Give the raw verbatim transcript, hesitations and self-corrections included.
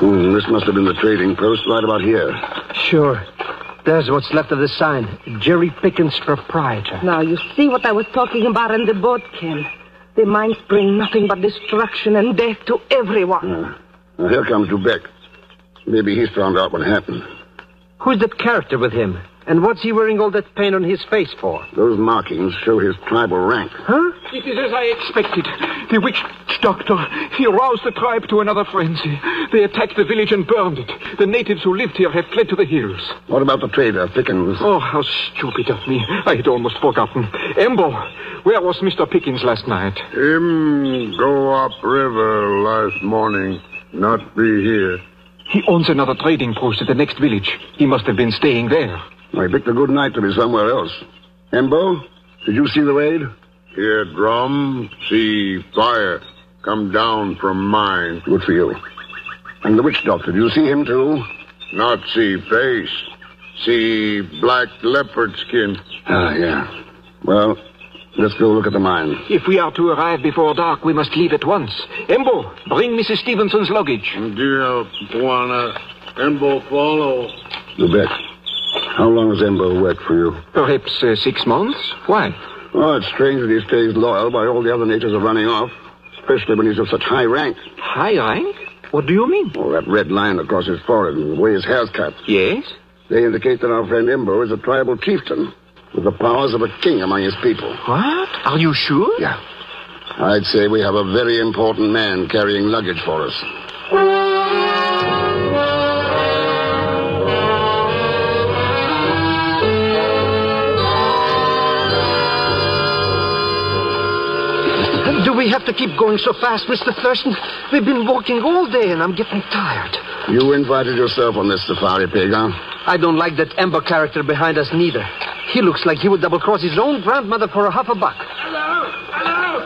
Hmm, this must have been the trading post right about here. Sure. There's what's left of the sign. Jerry Pickens, proprietor. Now, you see what I was talking about in the boat, Ken. The mines bring nothing but destruction and death to everyone. Uh, now here comes Dubeck. Maybe he's found out what happened. Who's that character with him? And what's he wearing all that paint on his face for? Those markings show his tribal rank. Huh? It is as I expected. The witch doctor, he roused the tribe to another frenzy. They attacked the village and burned it. The natives who lived here have fled to the hills. What about the trader, Pickens? Oh, how stupid of me. I had almost forgotten. Embo, where was Mister Pickens last night? Him go up river last morning. Not be here. He owns another trading post at the next village. He must have been staying there. I picked a good night to be somewhere else. Embo, did you see the raid? Hear drum, see fire. Come down from mine. Good for you. And the witch doctor, do you see him too? Not see face. See black leopard skin. Ah, yeah. Well, let's go look at the mine. If we are to arrive before dark, we must leave at once. Embo, bring Missus Stevenson's luggage. Dear Puana, Embo follow. Lubeck, how long has Embo worked for you? Perhaps uh, six months. Why? Oh, it's strange that he stays loyal while all the other natives are running off, especially when he's of such high rank. High rank? What do you mean? Oh, that red line across his forehead and the way his hair's cut. Yes? They indicate that our friend Embo is a tribal chieftain with the powers of a king among his people. What? Are you sure? Yeah. I'd say we have a very important man carrying luggage for us. Do we have to keep going so fast, Mister Thurston? We've been walking all day, and I'm getting tired. You invited yourself on this safari, pig, huh? I don't like that Ember character behind us, neither. He looks like he would double-cross his own grandmother for a half a buck.